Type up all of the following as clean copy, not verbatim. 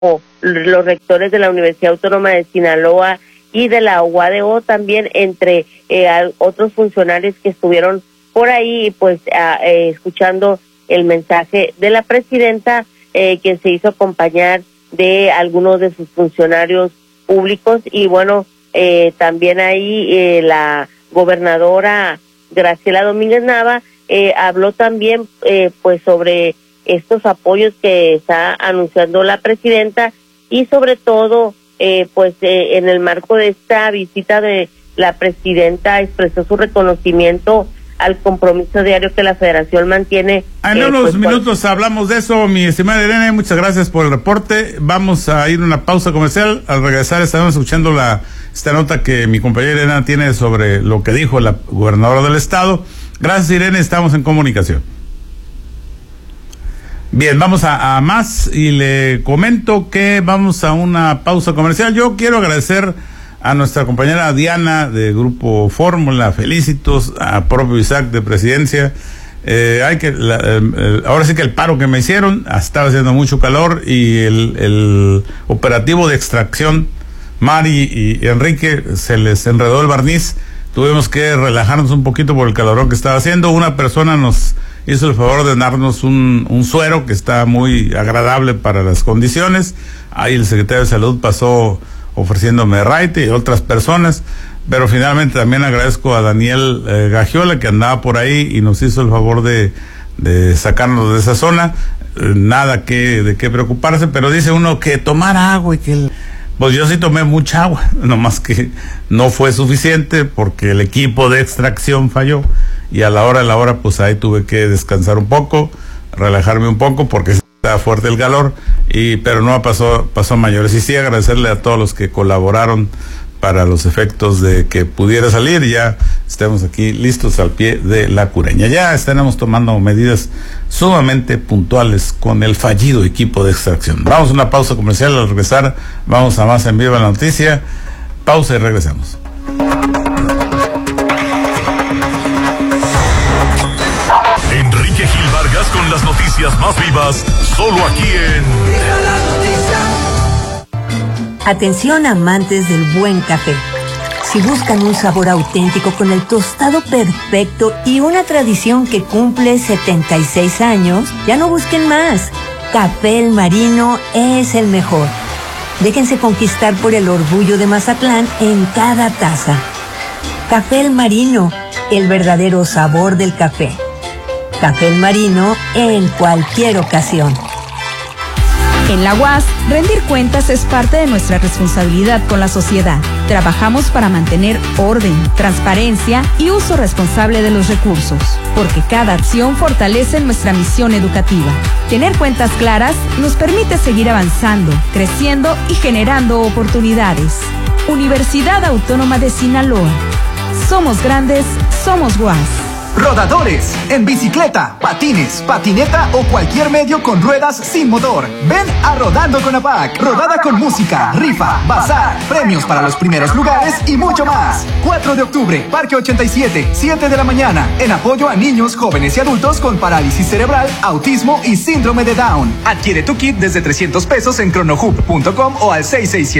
los rectores de la Universidad Autónoma de Sinaloa y de la UADO, también entre otros funcionarios que estuvieron por ahí, pues escuchando el mensaje de la presidenta, que se hizo acompañar de algunos de sus funcionarios públicos. Y bueno, también ahí la gobernadora Graciela Domínguez Nava habló también pues sobre estos apoyos que está anunciando la presidenta, y sobre todo en el marco de esta visita de la presidenta expresó su reconocimiento al compromiso diario que la Federación mantiene. En unos minutos hablamos de eso, mi estimada Irene, muchas gracias por el reporte. Vamos a ir a una pausa comercial. Al regresar estaremos escuchando esta nota que mi compañera Irene tiene sobre lo que dijo la gobernadora del estado. Gracias, Irene, estamos en comunicación. Bien, vamos a más, y le comento que vamos a una pausa comercial. Yo quiero agradecer a nuestra compañera Diana de Grupo Fórmula, felicitos a propio Isaac de Presidencia. Ahora sí que el paro que me hicieron, estaba haciendo mucho calor, y el operativo de extracción, Mari y Enrique, se les enredó el barniz. Tuvimos que relajarnos un poquito por el calorón que estaba haciendo. Una persona nos hizo el favor de darnos un suero que está muy agradable para las condiciones. Ahí el secretario de Salud pasó ofreciéndome raite y otras personas, pero finalmente también agradezco a Daniel Gagiola, que andaba por ahí y nos hizo el favor de sacarnos de esa zona. Nada de qué preocuparse, pero dice uno que tomar agua y que pues yo sí tomé mucha agua, nomás que no fue suficiente porque el equipo de extracción falló, y a la hora pues ahí tuve que descansar un poco, relajarme un poco porque estaba fuerte el calor, pero no pasó a mayores. Y sí agradecerle a todos los que colaboraron para los efectos de que pudiera salir. Ya estamos aquí listos al pie de la cureña. Ya estaremos tomando medidas sumamente puntuales con el fallido equipo de extracción. Vamos a una pausa comercial. Al regresar vamos a más en Viva la Noticia. Pausa y regresamos. Enrique Gil Vargas con las noticias más vivas, solo aquí en Viva la Noticia. Atención, amantes del buen café. Si buscan un sabor auténtico con el tostado perfecto y una tradición que cumple 76 años, ya no busquen más. Café El Marino es el mejor. Déjense conquistar por el orgullo de Mazatlán en cada taza. Café El Marino, el verdadero sabor del café. Café El Marino en cualquier ocasión. En la UAS, rendir cuentas es parte de nuestra responsabilidad con la sociedad. Trabajamos para mantener orden, transparencia y uso responsable de los recursos, porque cada acción fortalece nuestra misión educativa. Tener cuentas claras nos permite seguir avanzando, creciendo y generando oportunidades. Universidad Autónoma de Sinaloa. Somos grandes, somos UAS. Rodadores, en bicicleta, patines, patineta o cualquier medio con ruedas sin motor. Ven a Rodando con APAC. Rodada con música, rifa, bazar, premios para los primeros lugares y mucho más. 4 de octubre, Parque 87, 7 de la mañana, en apoyo a niños, jóvenes y adultos con parálisis cerebral, autismo y síndrome de Down. Adquiere tu kit desde $300 en cronohub.com o al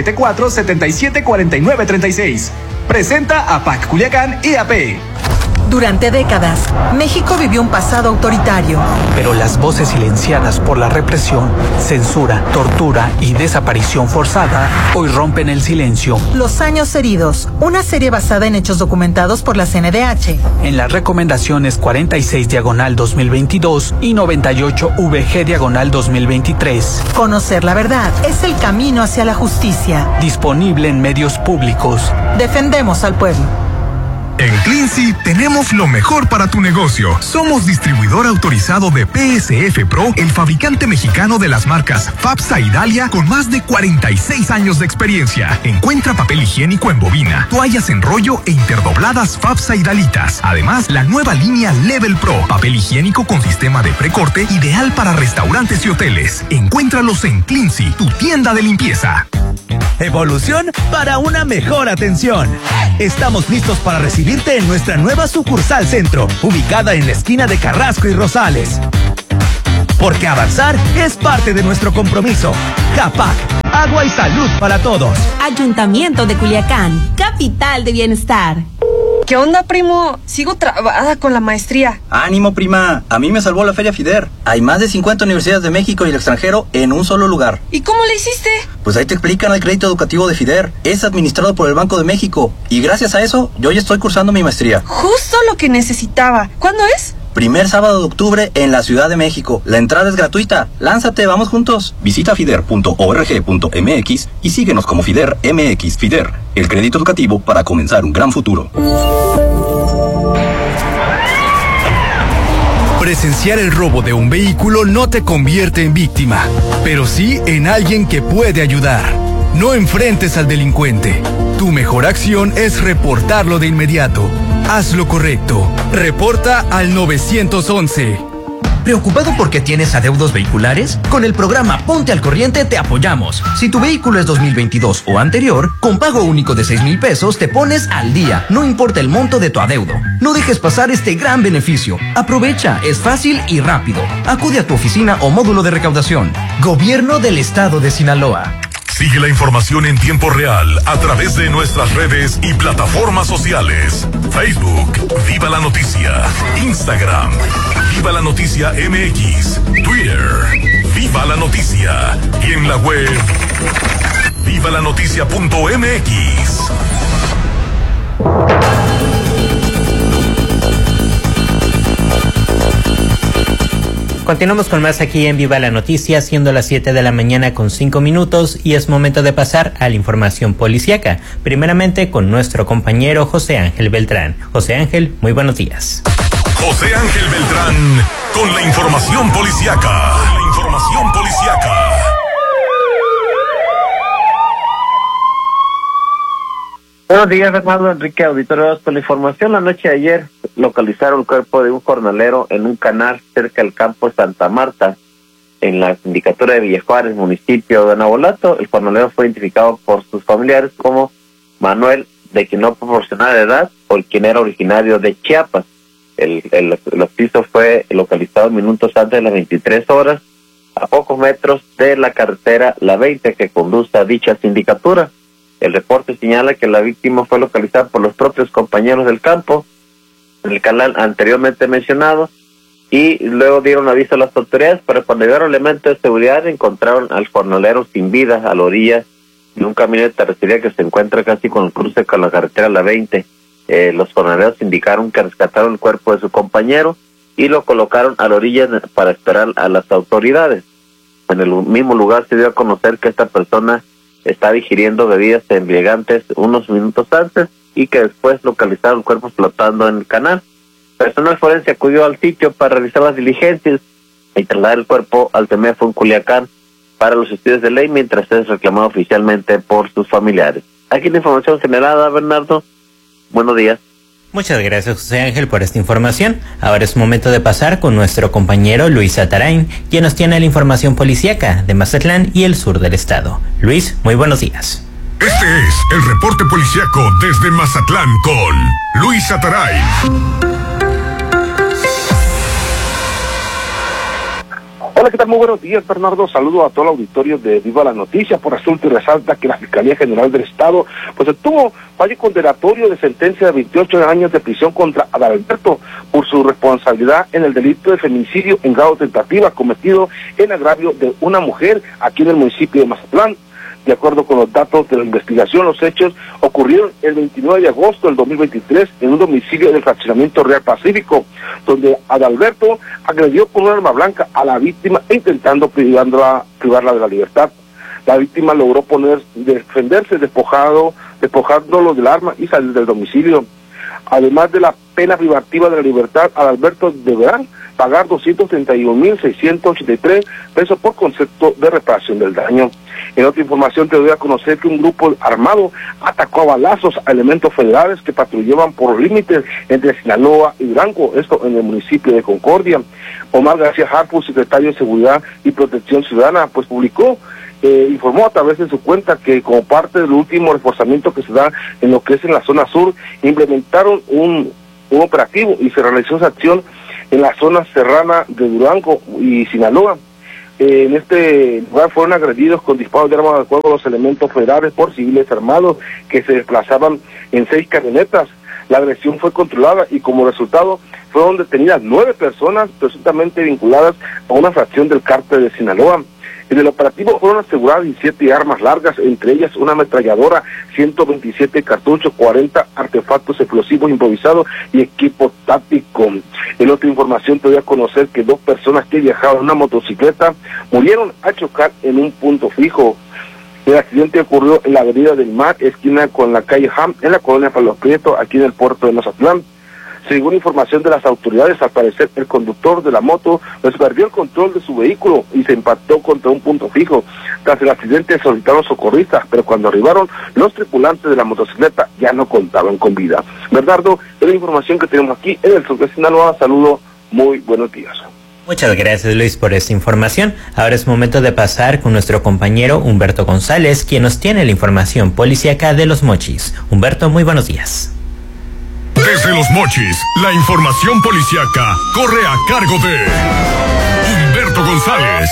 6674-774936. Presenta APAC Culiacán y AP. Durante décadas, México vivió un pasado autoritario. Pero las voces silenciadas por la represión, censura, tortura y desaparición forzada hoy rompen el silencio. Los años heridos, una serie basada en hechos documentados por la CNDH. En las recomendaciones 46/2022 y 98/VG/2023. Conocer la verdad es el camino hacia la justicia. Disponible en medios públicos. Defendemos al pueblo. En Cleansea tenemos lo mejor para tu negocio. Somos distribuidor autorizado de PSF Pro, el fabricante mexicano de las marcas FAPSA y Dalia, con más de 46 años de experiencia. Encuentra papel higiénico en bobina, toallas en rollo e interdobladas FAPSA y Dalitas. Además, la nueva línea Level Pro, papel higiénico con sistema de precorte, ideal para restaurantes y hoteles. Encuéntralos en Cleansea, tu tienda de limpieza. Evolución para una mejor atención. Estamos listos para recibirte en nuestra nueva sucursal centro, ubicada en la esquina de Carrasco y Rosales. porque avanzar es parte de nuestro compromiso. CAPAC, agua y salud para todos. Ayuntamiento de Culiacán, capital de bienestar. ¿Qué onda, primo? Sigo trabada con la maestría. Ánimo, prima. A mí me salvó la Feria FIDER. Hay más de 50 universidades de México y el extranjero en un solo lugar. ¿Y cómo le hiciste? Pues ahí te explican el crédito educativo de FIDER. Es administrado por el Banco de México. Y gracias a eso, yo ya estoy cursando mi maestría. Justo lo que necesitaba. ¿Cuándo es? Primer sábado de octubre en la Ciudad de México. La entrada es gratuita. Lánzate, vamos juntos. Visita fider.org.mx y síguenos como FIDER MX. FIDER, el crédito educativo para comenzar un gran futuro. Presenciar el robo de un vehículo no te convierte en víctima, pero sí en alguien que puede ayudar. No enfrentes al delincuente. Tu mejor acción es reportarlo de inmediato. Haz lo correcto. Reporta al 911. ¿Preocupado porque tienes adeudos vehiculares? Con el programa Ponte al Corriente te apoyamos. Si tu vehículo es 2022 o anterior, con pago único de 6,000 pesos te pones al día, no importa el monto de tu adeudo. No dejes pasar este gran beneficio. Aprovecha, es fácil y rápido. Acude a tu oficina o módulo de recaudación. Gobierno del Estado de Sinaloa. Sigue la información en tiempo real a través de nuestras redes y plataformas sociales. Facebook, Viva la Noticia. Instagram, Viva la Noticia MX. Twitter, Viva la Noticia. Y en la web, vivalanoticia.mx. Continuamos con más aquí en Viva la Noticia, siendo las 7 de la mañana con 5 minutos y es momento de pasar a la información policíaca. Primeramente con nuestro compañero José Ángel Beltrán. José Ángel, muy buenos días. José Ángel Beltrán con la información policíaca. Buenos días, Bernardo Enrique, auditorio. Con la información, la noche de ayer localizaron el cuerpo de un jornalero en un canal cerca del campo Santa Marta, en la sindicatura de Villajuárez, municipio de Navolato. El jornalero fue identificado por sus familiares como Manuel, de quien no proporcionaba edad, o el quien era originario de Chiapas. El piso fue localizado minutos antes de las 23 horas, a pocos metros de la carretera La 20 que conduce a dicha sindicatura. El reporte señala que la víctima fue localizada por los propios compañeros del campo en el canal anteriormente mencionado y luego dieron aviso a las autoridades, pero cuando llegaron elementos de seguridad encontraron al jornalero sin vida a la orilla de un camino de terracería que se encuentra casi con el cruce con la carretera La 20. Los jornaleros indicaron que rescataron el cuerpo de su compañero y lo colocaron a la orilla para esperar a las autoridades. En el mismo lugar se dio a conocer que esta persona está digiriendo bebidas embriagantes unos minutos antes y que después localizaron el cuerpo flotando en el canal. Personal forense acudió al sitio para realizar las diligencias y trasladar el cuerpo al CEMEFO en Culiacán para los estudios de ley, mientras es reclamado oficialmente por sus familiares. Aquí la información generada, Bernardo. Buenos días. Muchas gracias, José Ángel, por esta información. Ahora es momento de pasar con nuestro compañero Luis Atarain, quien nos tiene la información policíaca de Mazatlán y el sur del estado. Luis, muy buenos días. Este es el reporte policíaco desde Mazatlán con Luis Atarain. Hola, ¿qué tal? Muy buenos días, Bernardo. Saludo a todo el auditorio de Viva la Noticia. Por asunto y resalta que la Fiscalía General del Estado obtuvo fallo condenatorio de sentencia de 28 años de prisión contra Adalberto por su responsabilidad en el delito de feminicidio en grado tentativa cometido en agravio de una mujer aquí en el municipio de Mazatlán. De acuerdo con los datos de la investigación, los hechos ocurrieron el 29 de agosto del 2023 en un domicilio del fraccionamiento Real Pacífico, donde Adalberto agredió con un arma blanca a la víctima intentando privarla de la libertad. La víctima logró defenderse despojándolo del arma y salir del domicilio. Además de la pena privativa de la libertad, Adalberto deberá pagar 231,683 pesos por concepto de reparación del daño. En otra información te doy a conocer que un grupo armado atacó a balazos a elementos federales que patrullaban por los límites entre Sinaloa y Durango, esto en el municipio de Concordia. Omar García Harfuch, secretario de Seguridad y Protección Ciudadana, informó a través de su cuenta que como parte del último reforzamiento que se da en lo que es en la zona sur, implementaron un operativo y se realizó esa acción en la zona serrana de Durango y Sinaloa. En este lugar fueron agredidos con disparos de armas de fuego los elementos federales por civiles armados que se desplazaban en 6 camionetas. La agresión fue controlada y como resultado fueron detenidas 9 personas presuntamente vinculadas a una fracción del cártel de Sinaloa. En el operativo fueron aseguradas 17 armas largas, entre ellas una ametralladora, 127 cartuchos, 40 artefactos explosivos improvisados y equipo táctico. En otra información te doy a conocer que 2 personas que viajaban en una motocicleta murieron al chocar en un punto fijo. El accidente ocurrió en la avenida del Mar, esquina con la calle Ham, en la colonia Palos Prieto, aquí en el puerto de Mazatlán. Según información de las autoridades, al parecer el conductor de la moto perdió el control de su vehículo y se impactó contra un punto fijo. Tras el accidente solicitaron socorristas, pero cuando arribaron, los tripulantes de la motocicleta ya no contaban con vida. Bernardo, es la información que tenemos aquí en el sur de Sinaloa. Saludos, muy buenos días. Muchas gracias, Luis, por esta información. Ahora es momento de pasar con nuestro compañero Humberto González, quien nos tiene la información policíaca de Los Mochis. Humberto, muy buenos días. Desde Los Mochis, la información policíaca corre a cargo de Humberto González.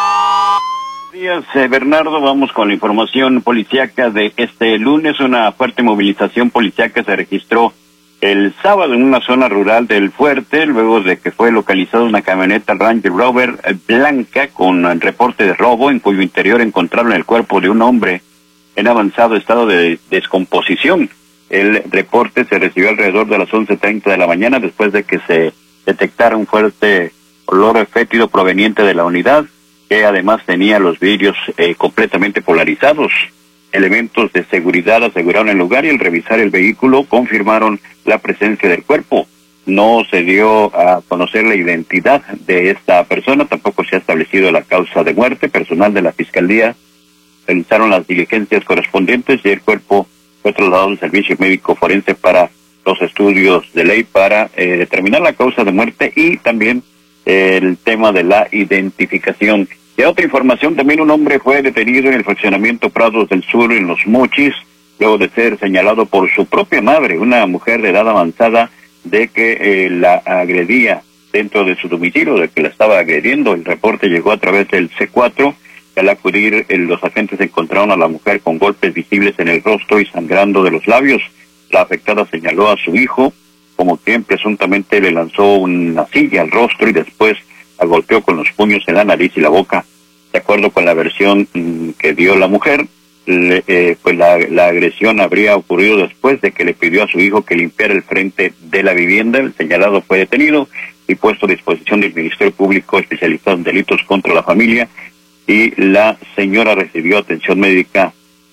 Buenos días, Bernardo. Vamos con la información policíaca de este lunes. Una fuerte movilización policíaca se registró el sábado en una zona rural del Fuerte, luego de que fue localizada una camioneta Range Rover blanca con reporte de robo, en cuyo interior encontraron el cuerpo de un hombre en avanzado estado de descomposición. El reporte se recibió alrededor de las 11:30 de la mañana, después de que se detectara un fuerte olor fétido proveniente de la unidad, que además tenía los vidrios completamente polarizados. Elementos de seguridad aseguraron el lugar y al revisar el vehículo confirmaron la presencia del cuerpo. No se dio a conocer la identidad de esta persona, tampoco se ha establecido la causa de muerte. Personal de la Fiscalía realizaron las diligencias correspondientes y el cuerpo fue trasladado al servicio médico forense para los estudios de ley para determinar la causa de muerte y también el tema de la identificación. De otra información, también un hombre fue detenido en el fraccionamiento Prados del Sur, en Los Mochis, luego de ser señalado por su propia madre, una mujer de edad avanzada, de que la agredía dentro de su domicilio, de que la estaba agrediendo. El reporte llegó a través del C4. Al acudir, los agentes encontraron a la mujer con golpes visibles en el rostro y sangrando de los labios. La afectada señaló a su hijo como quien presuntamente le lanzó una silla al rostro y después la golpeó con los puños en la nariz y la boca. De acuerdo con la versión que dio la mujer, pues la agresión habría ocurrido después de que le pidió a su hijo que limpiara el frente de la vivienda. El señalado fue detenido y puesto a disposición del Ministerio Público especializado en delitos contra la familia, y la señora recibió atención médica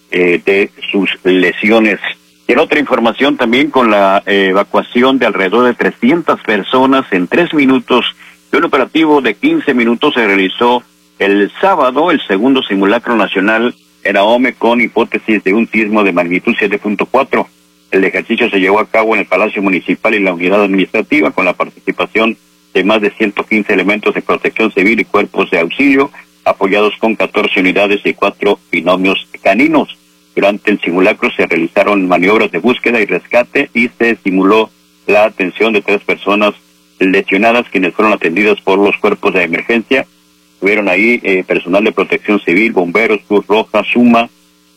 de sus lesiones. Y en otra información también, con la evacuación de alrededor de 300 personas en 3 minutos, de un operativo de 15 minutos se realizó el sábado, el segundo simulacro nacional en Ahome, con hipótesis de un sismo de magnitud 7.4. El ejercicio se llevó a cabo en el Palacio Municipal y la unidad administrativa, con la participación de más de 115 elementos de protección civil y cuerpos de auxilio, apoyados con 14 unidades y 4 binomios caninos. Durante el simulacro se realizaron maniobras de búsqueda y rescate y se simuló la atención de 3 personas lesionadas, quienes fueron atendidas por los cuerpos de emergencia. Estuvieron ahí personal de protección civil, bomberos, Cruz Roja, SUMA,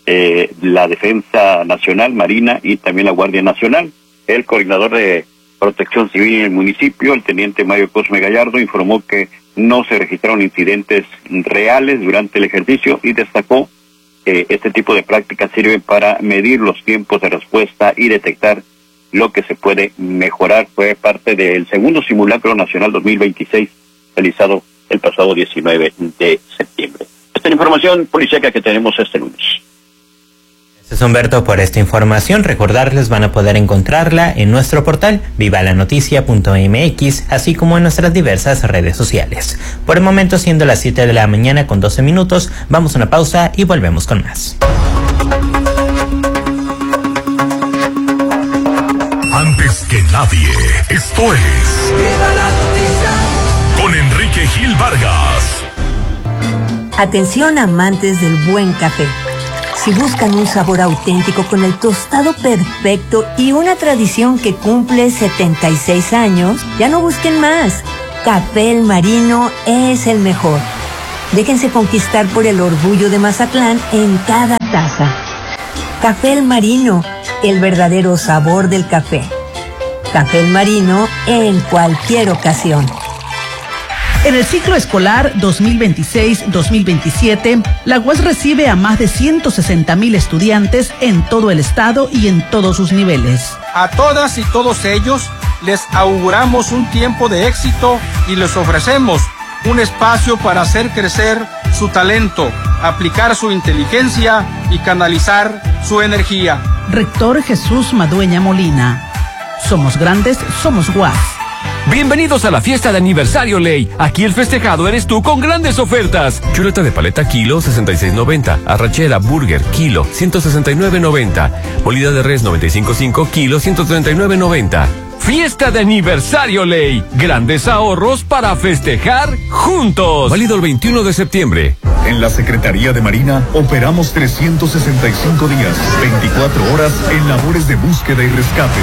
la Defensa Nacional, Marina y también la Guardia Nacional. El coordinador de protección civil en el municipio, el teniente Mario Cosme Gallardo, informó que no se registraron incidentes reales durante el ejercicio y destacó que este tipo de prácticas sirven para medir los tiempos de respuesta y detectar lo que se puede mejorar. Fue parte del segundo simulacro nacional 2026 realizado el pasado 19 de septiembre. Esta es la información policíaca que tenemos este lunes. Gracias, Humberto, por esta información. Recordarles, van a poder encontrarla en nuestro portal vivalanoticia.mx, así como en nuestras diversas redes sociales. Por el momento, siendo las 7 de la mañana con 12 minutos, vamos a una pausa y volvemos con más. Antes que nadie, esto es Viva la Noticia con Enrique Gil Vargas. Atención, amantes del buen café. Si buscan un sabor auténtico con el tostado perfecto y una tradición que cumple 76 años, ya no busquen más. Café El Marino es el mejor. Déjense conquistar por el orgullo de Mazatlán en cada taza. Café El Marino, el verdadero sabor del café. Café El Marino en cualquier ocasión. En el ciclo escolar 2026-2027, la UAS recibe a más de 160,000 estudiantes en todo el estado y en todos sus niveles. A todas y todos ellos les auguramos un tiempo de éxito y les ofrecemos un espacio para hacer crecer su talento, aplicar su inteligencia y canalizar su energía. Rector Jesús Madueña Molina. Somos grandes, somos UAS. Bienvenidos a la fiesta de aniversario Ley. Aquí el festejado eres tú con grandes ofertas. Chuleta de paleta kilo 66.90. Arrachera burger kilo 169.90. Molida de res 95.5 kilo 139.90. Fiesta de aniversario Ley. Grandes ahorros para festejar juntos. Válido el 21 de septiembre. En la Secretaría de Marina operamos 365 días, 24 horas en labores de búsqueda y rescate.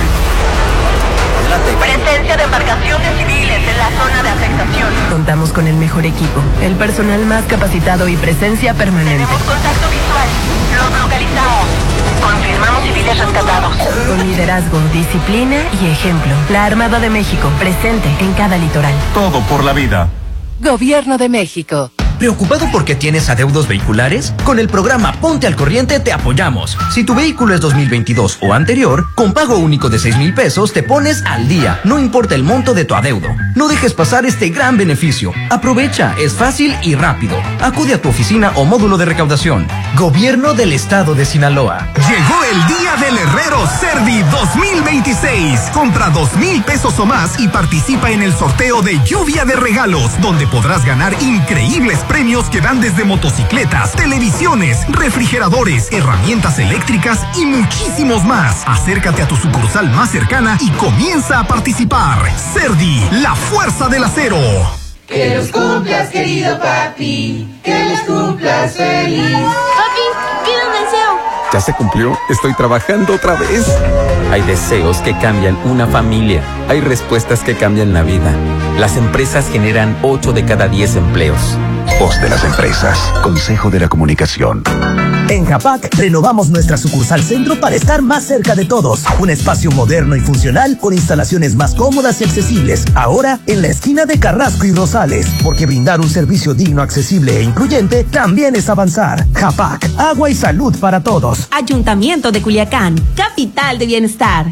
Presencia de embarcaciones civiles en la zona de afectación. Contamos con el mejor equipo, el personal más capacitado y presencia permanente. Tenemos contacto visual. Los localizamos. Confirmamos civiles rescatados. Con liderazgo, disciplina y ejemplo. La Armada de México, presente en cada litoral. Todo por la vida. Gobierno de México. ¿Preocupado porque tienes adeudos vehiculares? Con el programa Ponte al Corriente te apoyamos. Si tu vehículo es 2022 o anterior, con pago único de 6,000 pesos te pones al día, no importa el monto de tu adeudo. No dejes pasar este gran beneficio. Aprovecha, es fácil y rápido. Acude a tu oficina o módulo de recaudación. Gobierno del Estado de Sinaloa. Llegó el Día del Herrero Cerdi 2026. Compra 2,000 pesos o más y participa en el sorteo de Lluvia de Regalos, donde podrás ganar increíbles premios que dan desde motocicletas, televisiones, refrigeradores, herramientas eléctricas y muchísimos más. Acércate a tu sucursal más cercana y comienza a participar. Cerdi, la fuerza del acero. Que los cumplas, querido papi, que los cumplas feliz. Papi, pido un deseo. ¿Ya se cumplió? Estoy trabajando otra vez. Hay deseos que cambian una familia. Hay respuestas que cambian la vida. Las empresas generan 8 de cada 10 empleos. Voz de las empresas. Consejo de la Comunicación. En Japac renovamos nuestra sucursal centro para estar más cerca de todos. Un espacio moderno y funcional con instalaciones más cómodas y accesibles. Ahora en la esquina de Carrasco y Rosales. Porque brindar un servicio digno, accesible e incluyente también es avanzar. Japac, agua y salud para todos. Ayuntamiento de Culiacán, capital de bienestar.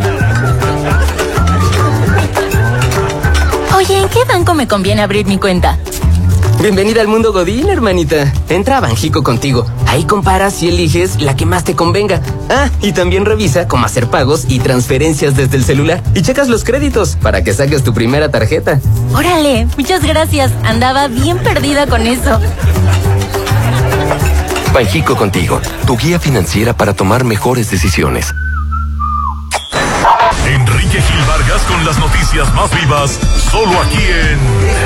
Oye, ¿en qué banco me conviene abrir mi cuenta? Bienvenida al mundo Godín, hermanita. Entra a Banjico Contigo. Ahí comparas y eliges la que más te convenga. Ah, y también revisa cómo hacer pagos y transferencias desde el celular. Y checas los créditos para que saques tu primera tarjeta. Órale, muchas gracias. Andaba bien perdida con eso. Banjico Contigo, tu guía financiera para tomar mejores decisiones. Enrique Gil Vargas con las noticias más vivas, solo aquí en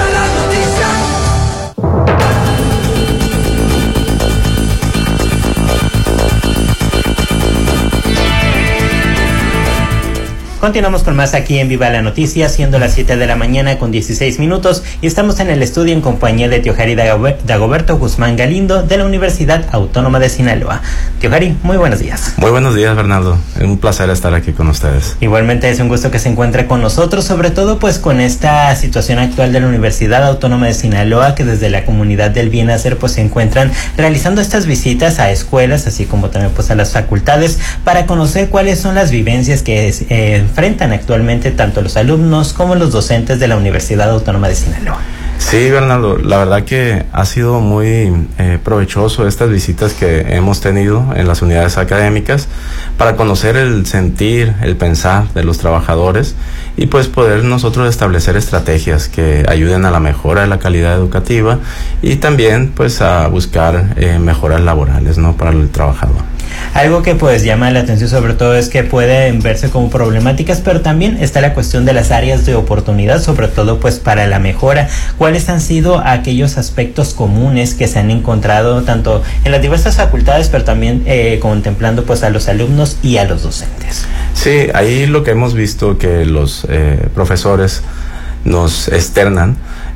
Continuamos con más aquí en Viva la Noticia, siendo las 7 de la mañana con 16 minutos y estamos en el estudio en compañía de Teojari Dagoberto Guzmán Galindo de la Universidad Autónoma de Sinaloa. Teojari, muy buenos días. Muy buenos días, Bernardo. Es un placer estar aquí con ustedes. Igualmente es un gusto que se encuentre con nosotros, sobre todo pues con esta situación actual de la Universidad Autónoma de Sinaloa, que desde la comunidad del Bien Hacer pues se encuentran realizando estas visitas a escuelas, así como también pues a las facultades, para conocer cuáles son las vivencias que enfrentan actualmente tanto los alumnos como los docentes de la Universidad Autónoma de Sinaloa. Sí, Bernardo, la verdad que ha sido muy provechoso estas visitas que hemos tenido en las unidades académicas para conocer el sentir, el pensar de los trabajadores y pues poder nosotros establecer estrategias que ayuden a la mejora de la calidad educativa y también pues a buscar mejoras laborales, ¿no?, para el trabajador. Algo que pues llama la atención sobre todo es que pueden verse como problemáticas, pero también está la cuestión de las áreas de oportunidad, sobre todo pues para la mejora. ¿Cuáles han sido aquellos aspectos comunes que se han encontrado tanto en las diversas facultades, pero también contemplando pues a los alumnos y a los docentes? Sí, ahí lo que hemos visto que los profesores nos externan,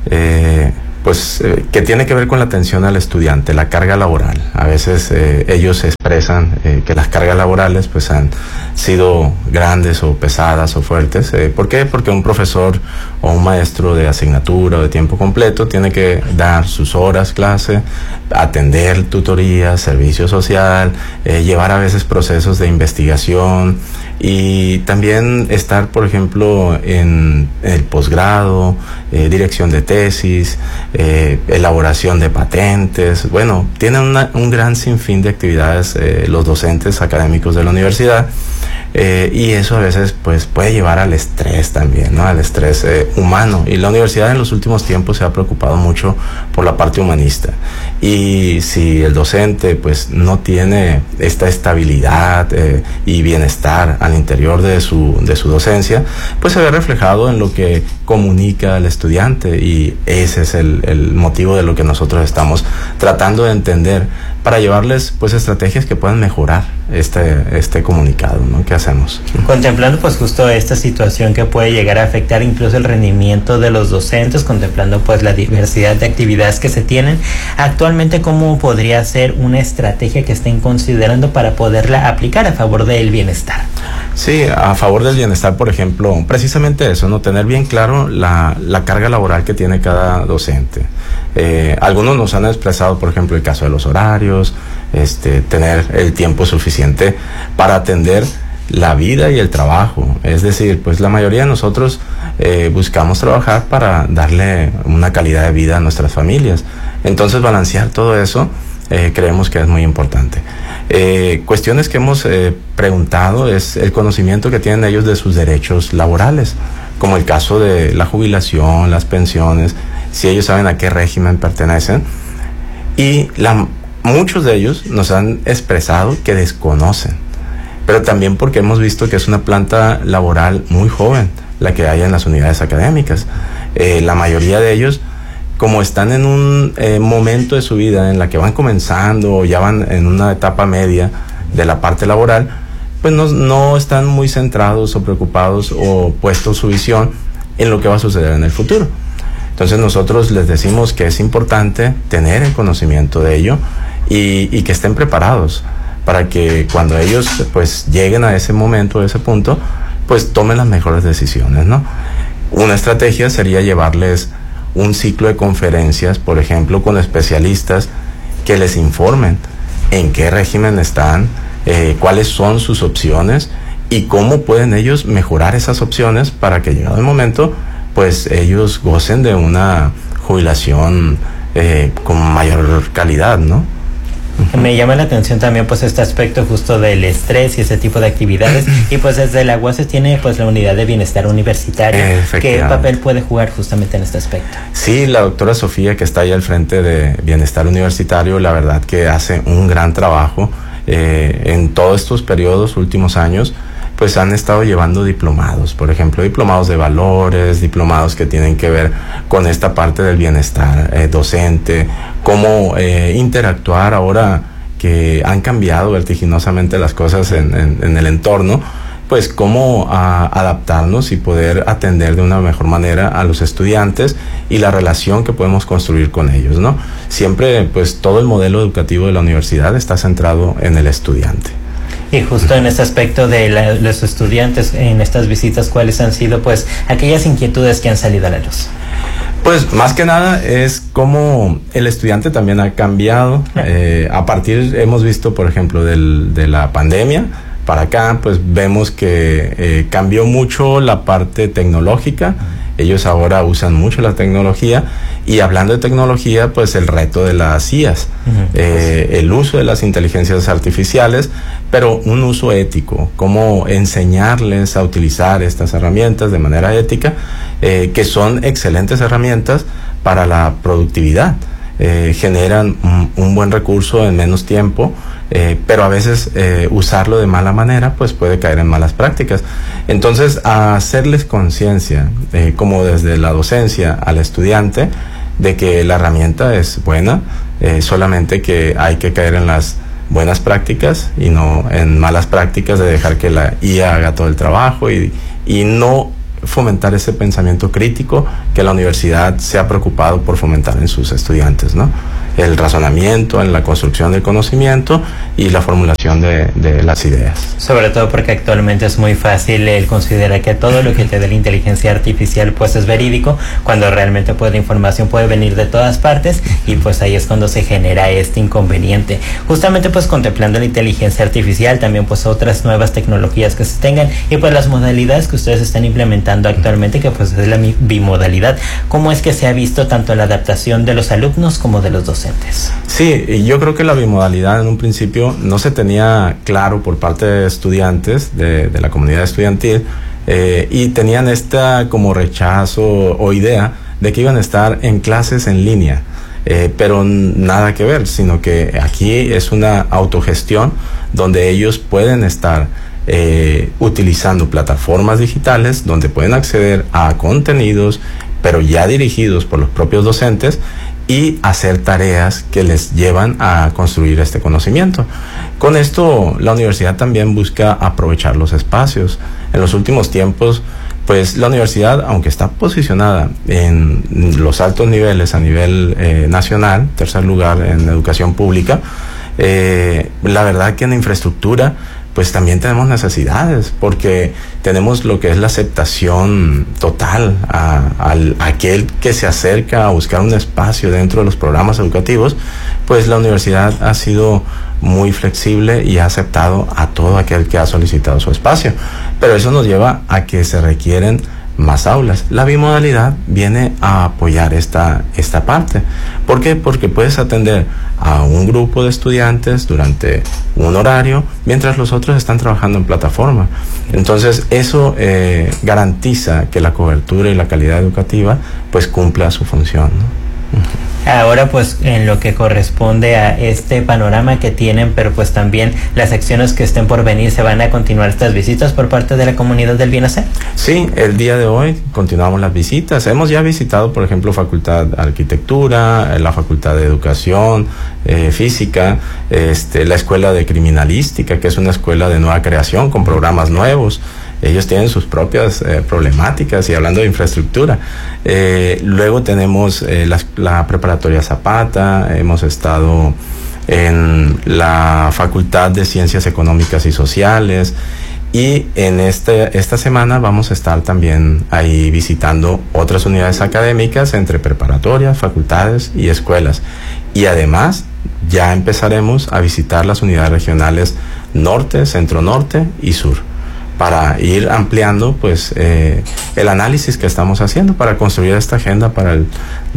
que tiene que ver con la atención al estudiante, la carga laboral. A veces ellos expresan que las cargas laborales pues han sido grandes o pesadas o fuertes. ¿Por qué? Porque un profesor o un maestro de asignatura o de tiempo completo tiene que dar sus horas clase, atender tutorías, servicio social, llevar a veces procesos de investigación y también estar, por ejemplo, en el posgrado, dirección de tesis, elaboración de patentes. Bueno, tienen un gran sinfín de actividades los docentes académicos de la universidad, y eso a veces pues puede llevar al estrés también, ¿no? Al estrés humano, y la universidad en los últimos tiempos se ha preocupado mucho por la parte humanista, y si el docente pues no tiene esta estabilidad y bienestar al interior de su docencia, pues se ve reflejado en lo que comunica al estudiante, y ese es el motivo de lo que nosotros estamos tratando de entender para llevarles pues estrategias que puedan mejorar este comunicado, ¿no? ¿Qué hacemos? Contemplando pues justo esta situación que puede llegar a afectar incluso el rendimiento de los docentes, contemplando pues la diversidad de actividades que se tienen actualmente, ¿cómo podría ser una estrategia que estén considerando para poderla aplicar a favor del bienestar? Sí, a favor del bienestar, por ejemplo, precisamente eso, ¿no? Tener bien claro la carga laboral que tiene cada docente. Algunos nos han expresado, por ejemplo, el caso de los horarios, tener el tiempo suficiente para atender la vida y el trabajo. Es decir, pues la mayoría de nosotros buscamos trabajar para darle una calidad de vida a nuestras familias. Entonces, balancear todo eso creemos que es muy importante. Cuestiones que hemos preguntado es el conocimiento que tienen ellos de sus derechos laborales, como el caso de la jubilación, las pensiones, si ellos saben a qué régimen pertenecen, y muchos de ellos nos han expresado que desconocen, pero también porque hemos visto que es una planta laboral muy joven la que hay en las unidades académicas. La mayoría de ellos, como están en un momento de su vida en la que van comenzando o ya van en una etapa media de la parte laboral, pues no están muy centrados o preocupados o puestos su visión en lo que va a suceder en el futuro. Entonces nosotros les decimos que es importante tener el conocimiento de ello y que estén preparados para que cuando ellos pues lleguen a ese momento, a ese punto, pues tomen las mejores decisiones, ¿no? Una estrategia sería llevarles un ciclo de conferencias, por ejemplo, con especialistas que les informen en qué régimen están, cuáles son sus opciones y cómo pueden ellos mejorar esas opciones para que llegado el momento, pues ellos gocen de una jubilación con mayor calidad, ¿no? Me llama la atención también pues este aspecto justo del estrés y ese tipo de actividades, y pues desde la UAS se tiene pues la unidad de bienestar universitario. ¿Qué papel puede jugar justamente en este aspecto? Sí, la doctora Sofía, que está ahí al frente de bienestar universitario, la verdad que hace un gran trabajo en todos estos periodos, últimos años, pues han estado llevando diplomados, por ejemplo, diplomados de valores, diplomados que tienen que ver con esta parte del bienestar docente, cómo interactuar ahora que han cambiado vertiginosamente las cosas en el entorno, pues cómo adaptarnos y poder atender de una mejor manera a los estudiantes y la relación que podemos construir con ellos, ¿no? Siempre, pues todo el modelo educativo de la universidad está centrado en el estudiante. Y justo en este aspecto de los estudiantes, en estas visitas, ¿cuáles han sido pues aquellas inquietudes que han salido a la luz? Pues más que nada es cómo el estudiante también ha cambiado. Hemos visto, por ejemplo, de la pandemia para acá, pues vemos que cambió mucho la parte tecnológica. Ellos ahora usan mucho la tecnología, y hablando de tecnología, pues el reto de las IAs, el uso de las inteligencias artificiales, pero un uso ético, cómo enseñarles a utilizar estas herramientas de manera ética, que son excelentes herramientas para la productividad. generan un buen recurso en menos tiempo, pero a veces usarlo de mala manera pues puede caer en malas prácticas. Entonces, hacerles conciencia, como desde la docencia al estudiante, de que la herramienta es buena, solamente que hay que caer en las buenas prácticas y no en malas prácticas de dejar que la IA haga todo el trabajo y no fomentar ese pensamiento crítico que la universidad se ha preocupado por fomentar en sus estudiantes, ¿no? El razonamiento, en la construcción del conocimiento y la formulación de las ideas. Sobre todo porque actualmente es muy fácil el considerar que todo lo que te dé la inteligencia artificial pues es verídico, cuando realmente pues la información puede venir de todas partes, y pues ahí es cuando se genera este inconveniente. Justamente pues contemplando la inteligencia artificial, también pues otras nuevas tecnologías que se tengan, y pues las modalidades que ustedes están implementando actualmente, que pues es la bimodalidad. ¿Cómo es que se ha visto tanto la adaptación de los alumnos como de los docentes? Sí, yo creo que la bimodalidad en un principio no se tenía claro por parte de estudiantes, de la comunidad estudiantil, y tenían esta como rechazo o idea de que iban a estar en clases en línea, pero nada que ver, sino que aquí es una autogestión donde ellos pueden estar utilizando plataformas digitales donde pueden acceder a contenidos, pero ya dirigidos por los propios docentes, y hacer tareas que les llevan a construir este conocimiento. Con esto, la universidad también busca aprovechar los espacios. En los últimos tiempos, pues la universidad, aunque está posicionada en los altos niveles a nivel nacional, tercer lugar en educación pública, la verdad que en infraestructura pues también tenemos necesidades, porque tenemos lo que es la aceptación total a aquel que se acerca a buscar un espacio dentro de los programas educativos. Pues la universidad ha sido muy flexible y ha aceptado a todo aquel que ha solicitado su espacio, pero eso nos lleva a que se requieren más aulas. La bimodalidad viene a apoyar esta parte. ¿Por qué? Porque puedes atender a un grupo de estudiantes durante un horario mientras los otros están trabajando en plataforma. Entonces eso garantiza que la cobertura y la calidad educativa pues cumpla su función, ¿no? Ahora pues en lo que corresponde a este panorama que tienen, pero pues también las acciones que estén por venir, ¿se van a continuar estas visitas por parte de la comunidad del Bienacer? Sí, el día de hoy continuamos las visitas. Hemos ya visitado, por ejemplo, Facultad de Arquitectura, la Facultad de Educación Física, la Escuela de Criminalística, que es una escuela de nueva creación con programas nuevos. Ellos tienen sus propias problemáticas, y hablando de infraestructura. Luego tenemos la Preparatoria Zapata, hemos estado en la Facultad de Ciencias Económicas y Sociales, y en esta semana vamos a estar también ahí visitando otras unidades académicas entre preparatorias, facultades y escuelas. Y además ya empezaremos a visitar las unidades regionales norte, centro norte y sur, para ir ampliando pues el análisis que estamos haciendo para construir esta agenda para el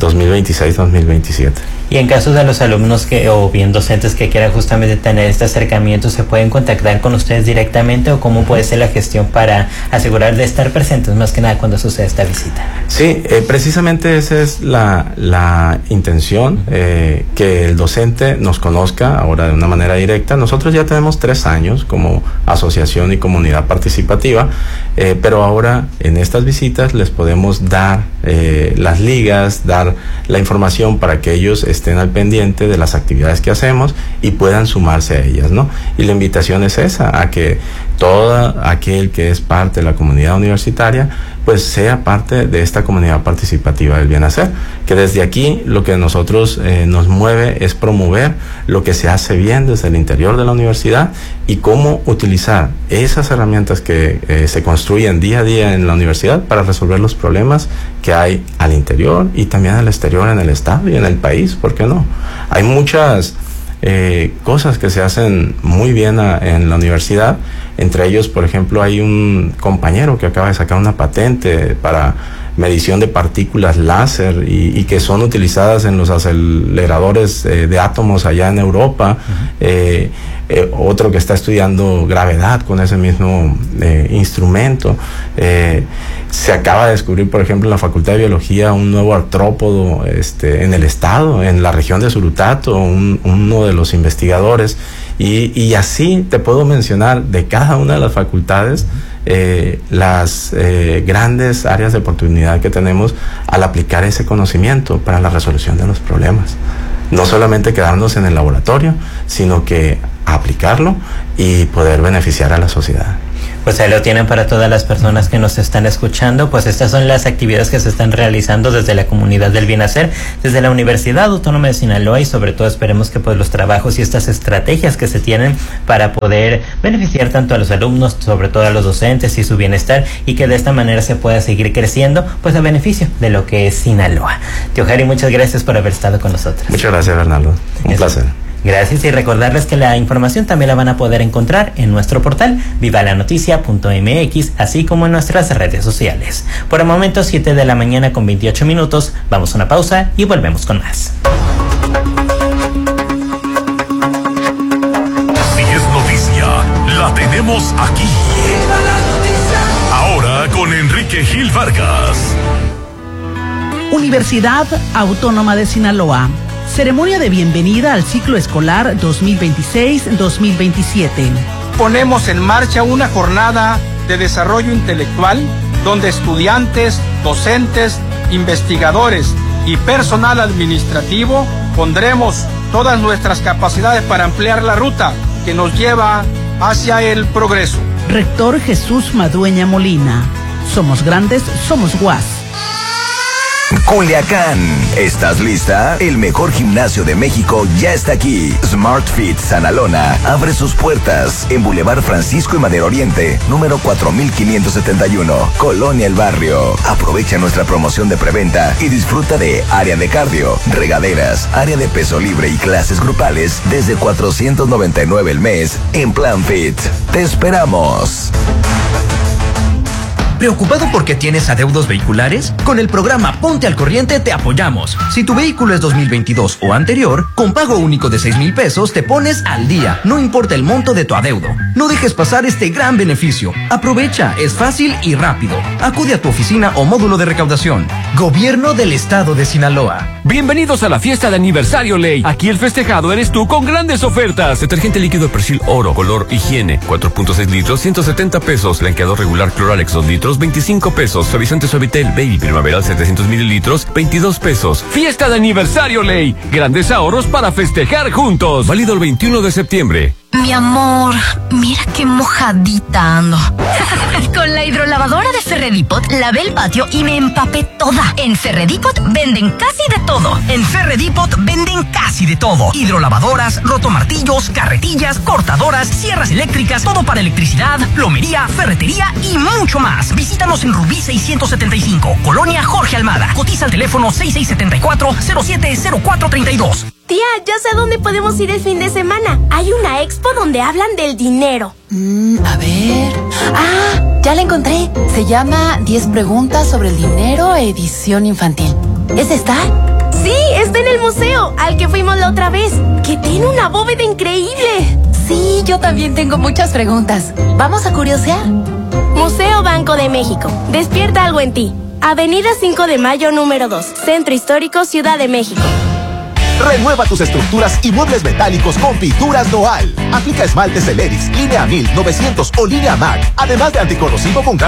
2026-2027. Y en caso de los alumnos o bien docentes que quieran justamente tener este acercamiento, ¿se pueden contactar con ustedes directamente, o cómo puede ser la gestión para asegurar de estar presentes más que nada cuando sucede esta visita? Sí, precisamente esa es la intención, que el docente nos conozca ahora de una manera directa. Nosotros ya tenemos 3 años como asociación y comunidad participativa, pero ahora en estas visitas les podemos dar las ligas, dar la información para que ellos estén al pendiente de las actividades que hacemos y puedan sumarse a ellas, ¿no? Y la invitación es esa, a que todo aquel que es parte de la comunidad universitaria pues sea parte de esta comunidad participativa del Bienacer, que desde aquí lo que nosotros nos mueve es promover lo que se hace bien desde el interior de la universidad y cómo utilizar esas herramientas que se construyen día a día en la universidad para resolver los problemas que hay al interior y también al exterior, en el estado y en el país. ¿Por qué no? Hay muchas cosas que se hacen muy bien en la universidad. Entre ellos, por ejemplo, hay un compañero que acaba de sacar una patente para medición de partículas láser y que son utilizadas en los aceleradores de átomos allá en Europa. otro que está estudiando gravedad con ese mismo instrumento. Se acaba de descubrir, por ejemplo, en la Facultad de Biología un nuevo artrópodo en el estado, en la región de Surutato, uno de los investigadores, y así te puedo mencionar de cada una de las facultades las grandes áreas de oportunidad que tenemos al aplicar ese conocimiento para la resolución de los problemas. No solamente quedarnos en el laboratorio, sino que aplicarlo y poder beneficiar a la sociedad. Pues ahí lo tienen para todas las personas que nos están escuchando. Pues estas son las actividades que se están realizando desde la comunidad del Bienacer, desde la Universidad Autónoma de Sinaloa, y sobre todo esperemos que pues los trabajos y estas estrategias que se tienen para poder beneficiar tanto a los alumnos, sobre todo a los docentes y su bienestar, y que de esta manera se pueda seguir creciendo pues a beneficio de lo que es Sinaloa. Tío Jari, muchas gracias por haber estado con nosotros. Muchas gracias, Bernardo. Un placer. Gracias, y recordarles que la información también la van a poder encontrar en nuestro portal vivalanoticia.mx, así como en nuestras redes sociales. Por el momento 7 de la mañana con 28 minutos, vamos a una pausa y volvemos con más. Si es noticia, la tenemos aquí. Ahora con Enrique Gil Vargas. Universidad Autónoma de Sinaloa. Ceremonia de bienvenida al ciclo escolar 2026-2027. Ponemos en marcha una jornada de desarrollo intelectual donde estudiantes, docentes, investigadores y personal administrativo pondremos todas nuestras capacidades para ampliar la ruta que nos lleva hacia el progreso. Rector Jesús Madueña Molina. Somos grandes, somos UAS. Culiacán, ¿estás lista? El mejor gimnasio de México ya está aquí. Smart Fit Sanalona abre sus puertas en Boulevard Francisco y Madero Oriente, número 4571, Colonia El Barrio. Aprovecha nuestra promoción de preventa y disfruta de área de cardio, regaderas, área de peso libre y clases grupales desde $499 el mes en Plan Fit. ¡Te esperamos! ¿Preocupado porque tienes adeudos vehiculares? Con el programa Ponte al Corriente te apoyamos. Si tu vehículo es 2022 o anterior, con pago único de 6,000 pesos te pones al día, no importa el monto de tu adeudo. No dejes pasar este gran beneficio. Aprovecha, es fácil y rápido. Acude a tu oficina o módulo de recaudación. Gobierno del Estado de Sinaloa. Bienvenidos a la fiesta de aniversario Ley. Aquí el festejado eres tú con grandes ofertas. Detergente líquido Persil Oro, color higiene, 4.6 litros, 170 pesos. Blanqueador regular Cloralex 2 litros, 25 pesos. Suavizante Suavitel Baby Primaveral 700 mililitros, 22 pesos. Fiesta de aniversario Ley. Grandes ahorros para festejar juntos. Válido el 21 de septiembre. Mi amor, mira qué mojadita ando. Con la hidrolavadora de Ferredipot lavé el patio y me empapé toda. En Ferredipot venden casi de todo. En Ferredipot venden casi de todo. Hidrolavadoras, rotomartillos, carretillas, cortadoras, sierras eléctricas, todo para electricidad, plomería, ferretería y mucho más. Visítanos en Rubí 675, Colonia Jorge Almada. Cotiza al teléfono 6674-070432. Tía, ya sé a dónde podemos ir el fin de semana. Hay una expo donde hablan del dinero. A ver... ¡Ah! Ya la encontré. Se llama 10 preguntas sobre el dinero, edición infantil. ¿Es esta? Sí, está en el museo, al que fuimos la otra vez, que tiene una bóveda increíble. Sí, yo también tengo muchas preguntas. ¿Vamos a curiosear? Museo Banco de México. Despierta algo en ti. Avenida 5 de Mayo, número 2. Centro Histórico, Ciudad de México. Renueva tus estructuras y muebles metálicos con Pinturas Noal. Aplica esmaltes Celerix, línea 1000, 900 o línea MAC. Además de anticorrosivo con